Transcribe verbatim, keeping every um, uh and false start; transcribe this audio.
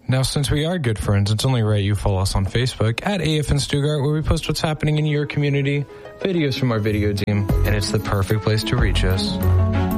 Now, since we are good friends, it's only right you follow us on Facebook at A F N Stuttgart, where we post what's happening in your community, videos from our video team, and it's the perfect place to reach us.